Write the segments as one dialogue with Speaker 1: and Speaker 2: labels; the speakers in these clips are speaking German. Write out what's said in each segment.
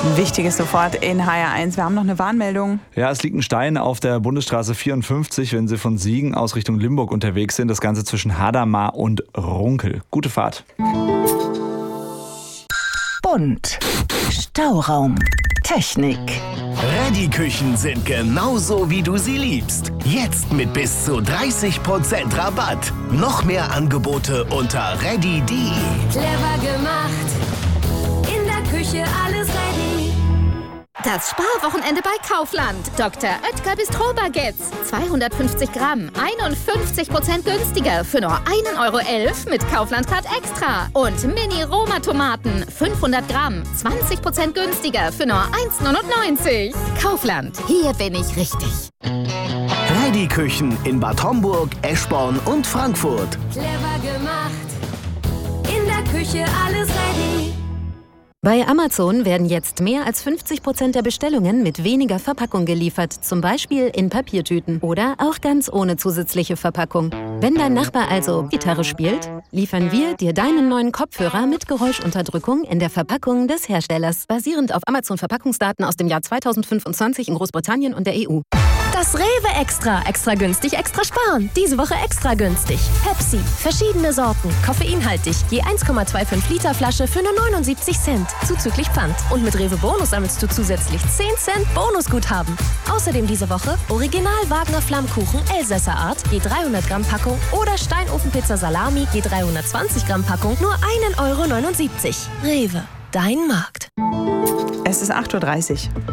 Speaker 1: Wichtiges sofort in HR1. Wir haben noch eine Warnmeldung.
Speaker 2: Ja, es liegt ein Stein auf der Bundesstraße 54, wenn Sie von Siegen aus Richtung Limburg unterwegs sind. Das Ganze zwischen Hadamar und Runkel. Gute Fahrt.
Speaker 3: Bunt. Stauraum. Technik.
Speaker 4: Reddy-Küchen sind genauso, wie du sie liebst. Jetzt mit bis zu 30% Rabatt. Noch mehr Angebote unter reddy.de.
Speaker 5: Clever gemacht. In der Küche alles ready.
Speaker 6: Das Sparwochenende bei Kaufland. Dr. Oetker Bistro-Baguettes. 250 Gramm, 51% günstiger für nur 1,11 € mit Kaufland-Card Extra. Und Mini-Roma-Tomaten, 500 Gramm, 20% günstiger für nur 1,99 €. Kaufland, hier bin ich richtig.
Speaker 4: Reddy-Küchen in Bad Homburg, Eschborn und Frankfurt.
Speaker 5: Clever gemacht. In der Küche alles ready.
Speaker 7: Bei Amazon werden jetzt mehr als 50% der Bestellungen mit weniger Verpackung geliefert, zum Beispiel in Papiertüten oder auch ganz ohne zusätzliche Verpackung. Wenn dein Nachbar also Gitarre spielt, liefern wir dir deinen neuen Kopfhörer mit Geräuschunterdrückung in der Verpackung des Herstellers, basierend auf Amazon-Verpackungsdaten aus dem Jahr 2025 in Großbritannien und der EU.
Speaker 8: Das Rewe Extra. Extra günstig, extra sparen. Diese Woche extra günstig. Pepsi. Verschiedene Sorten. Koffeinhaltig. Je 1,25 Liter Flasche für nur 79 Cent. Zuzüglich Pfand. Und mit Rewe Bonus sammelst du zusätzlich 10 Cent Bonusguthaben. Außerdem diese Woche Original Wagner Flammkuchen Elsässer Art. Je 300 Gramm Packung. Oder Steinofenpizza Salami. Je 320 Gramm Packung. Nur 1,79 €. Rewe. Dein Markt.
Speaker 1: Es ist 8:30 Uhr.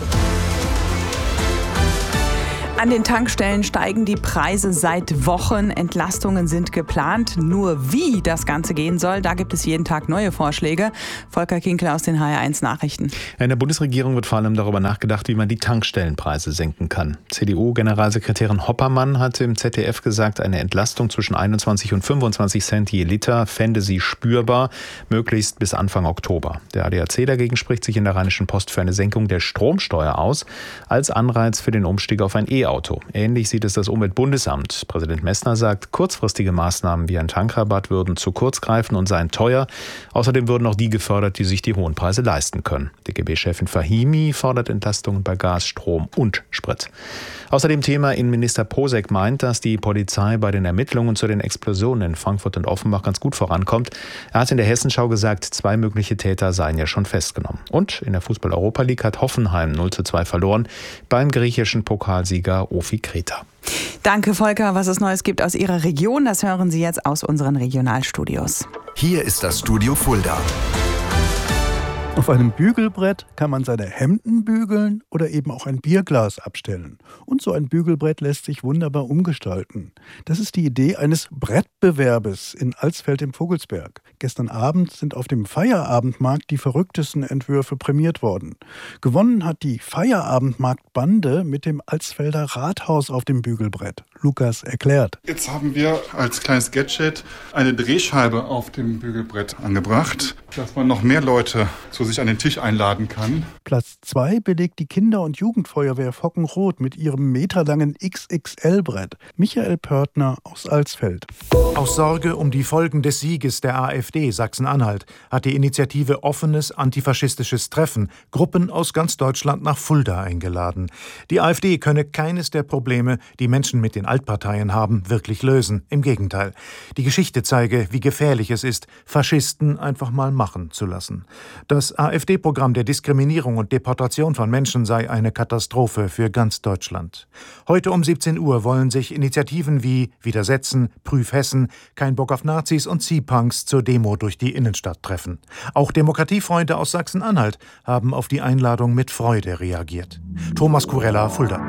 Speaker 1: An den Tankstellen steigen die Preise seit Wochen. Entlastungen sind geplant. Nur wie das Ganze gehen soll, da gibt es jeden Tag neue Vorschläge. Volker Kinkel aus den HR1 Nachrichten.
Speaker 9: In der Bundesregierung wird vor allem darüber nachgedacht, wie man die Tankstellenpreise senken kann. CDU-Generalsekretärin Hoppermann hatte im ZDF gesagt, eine Entlastung zwischen 21 und 25 Cent je Liter fände sie spürbar, möglichst bis Anfang Oktober. Der ADAC dagegen spricht sich in der Rheinischen Post für eine Senkung der Stromsteuer aus, als Anreiz für den Umstieg auf ein E-Auto. Ähnlich sieht es das Umweltbundesamt. Präsident Messner sagt, kurzfristige Maßnahmen wie ein Tankrabatt würden zu kurz greifen und seien teuer. Außerdem würden auch die gefördert, die sich die hohen Preise leisten können. DGB-Chefin Fahimi fordert Entlastungen bei Gas, Strom und Sprit. Außerdem Thema Innenminister Posek meint, dass die Polizei bei den Ermittlungen zu den Explosionen in Frankfurt und Offenbach ganz gut vorankommt. Er hat in der Hessenschau gesagt, 2 mögliche Täter seien ja schon festgenommen. Und in der Fußball-Europa League hat Hoffenheim 0:2 verloren beim griechischen Pokalsieger Ofi Kreta.
Speaker 1: Danke, Volker. Was es Neues gibt aus Ihrer Region, das hören Sie jetzt aus unseren Regionalstudios.
Speaker 10: Hier ist das Studio Fulda.
Speaker 11: Auf einem Bügelbrett kann man seine Hemden bügeln oder eben auch ein Bierglas abstellen. Und so ein Bügelbrett lässt sich wunderbar umgestalten. Das ist die Idee eines Brettbewerbes in Alsfeld im Vogelsberg. Gestern Abend sind auf dem Feierabendmarkt die verrücktesten Entwürfe prämiert worden. Gewonnen hat die Feierabendmarktbande mit dem Alsfelder Rathaus auf dem Bügelbrett. Lukas erklärt.
Speaker 12: Jetzt haben wir als kleines Gadget eine Drehscheibe auf dem Bügelbrett angebracht, dass man noch mehr Leute zu sich an den Tisch einladen kann.
Speaker 11: Platz 2 belegt die Kinder- und Jugendfeuerwehr Fockenroth mit ihrem meterlangen XXL-Brett. Michael Pörtner aus Alsfeld.
Speaker 13: Aus Sorge um die Folgen des Sieges der AfD Sachsen-Anhalt hat die Initiative Offenes antifaschistisches Treffen Gruppen aus ganz Deutschland nach Fulda eingeladen. Die AfD könne keines der Probleme, die Menschen mit den Altparteien haben, wirklich lösen. Im Gegenteil. Die Geschichte zeige, wie gefährlich es ist, Faschisten einfach mal machen zu lassen. Das AfD-Programm der Diskriminierung und Deportation von Menschen sei eine Katastrophe für ganz Deutschland. Heute um 17 Uhr wollen sich Initiativen wie Widersetzen, Prüf Hessen, Kein Bock auf Nazis und Sea-Punks zur Demo durch die Innenstadt treffen. Auch Demokratiefreunde aus Sachsen-Anhalt haben auf die Einladung mit Freude reagiert. Thomas Kurella, Fulda.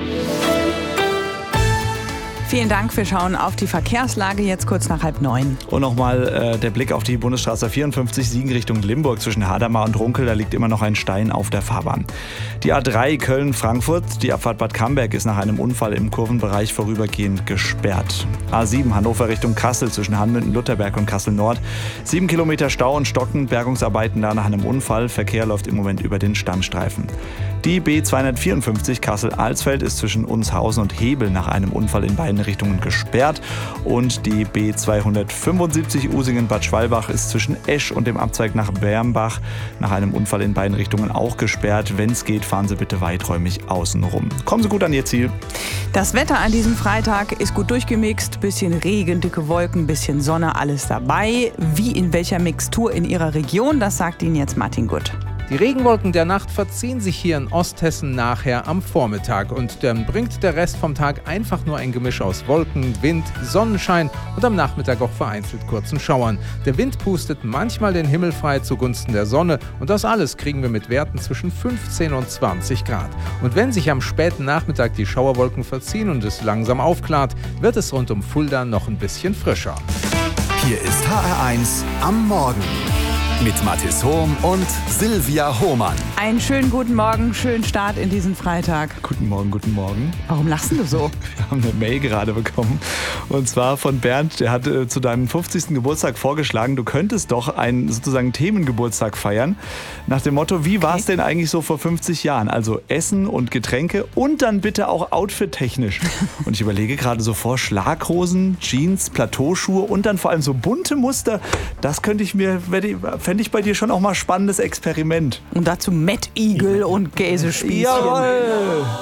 Speaker 1: Vielen Dank. Wir schauen auf die Verkehrslage jetzt kurz nach 8:30.
Speaker 2: Und nochmal der Blick auf die Bundesstraße 54 Siegen Richtung Limburg zwischen Hadamar und Runkel. Da liegt immer noch ein Stein auf der Fahrbahn. Die A3 Köln-Frankfurt. Die Abfahrt Bad Camberg ist nach einem Unfall im Kurvenbereich vorübergehend gesperrt. A7 Hannover Richtung Kassel zwischen Hanmünden-Lutherberg und Kassel-Nord. 7 Kilometer Stau und Stocken. Bergungsarbeiten da nach einem Unfall. Verkehr läuft im Moment über den Standstreifen. Die B254 Kassel-Alsfeld ist zwischen Unshausen und Hebel nach einem Unfall in beiden Richtungen gesperrt. Und die B275 Usingen-Bad Schwalbach ist zwischen Esch und dem Abzweig nach Bermbach nach einem Unfall in beiden Richtungen auch gesperrt. Wenn es geht, fahren Sie bitte weiträumig außen rum. Kommen Sie gut an Ihr Ziel.
Speaker 1: Das Wetter an diesem Freitag ist gut durchgemixt. Bisschen Regen, dicke Wolken, bisschen Sonne, alles dabei. Wie in welcher Mixtur in Ihrer Region, das sagt Ihnen jetzt Martin Gutt.
Speaker 14: Die Regenwolken der Nacht verziehen sich hier in Osthessen nachher am Vormittag und dann bringt der Rest vom Tag einfach nur ein Gemisch aus Wolken, Wind, Sonnenschein und am Nachmittag auch vereinzelt kurzen Schauern. Der Wind pustet manchmal den Himmel frei zugunsten der Sonne und das alles kriegen wir mit Werten zwischen 15 und 20 Grad. Und wenn sich am späten Nachmittag die Schauerwolken verziehen und es langsam aufklart, wird es rund um Fulda noch ein bisschen frischer.
Speaker 10: Hier ist HR1 am Morgen. Mit Mathis Hohm und Silvia Hohmann.
Speaker 1: Einen schönen guten Morgen, schönen Start in diesen Freitag.
Speaker 2: Guten Morgen, guten Morgen.
Speaker 1: Warum lachst du so?
Speaker 2: Wir haben eine Mail gerade bekommen. Und zwar von Bernd, der hat zu deinem 50. Geburtstag vorgeschlagen, du könntest doch einen sozusagen Themengeburtstag feiern. Nach dem Motto, wie war es denn eigentlich so vor 50 Jahren? Also Essen und Getränke und dann bitte auch outfit-technisch. Und ich überlege gerade so vor, Schlaghosen, Jeans, Plateauschuhe und dann vor allem so bunte Muster. Das fände ich bei dir schon auch mal spannendes Experiment.
Speaker 1: Und dazu Mettigel und Käsespielchen.
Speaker 2: Jawohl!